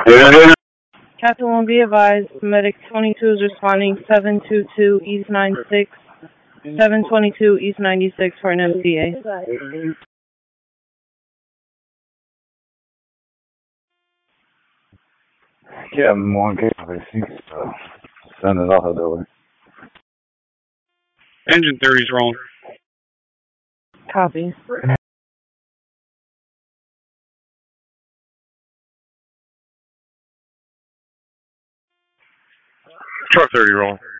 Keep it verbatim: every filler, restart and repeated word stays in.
Captain will be advised, Medic twenty-two is responding seven two two East ninety-six, seven twenty-two East ninety-six for an M C A. Yeah, one case of A C, so send it off that way. Engine thirty's rolling. Copy. Truck thirty rolling.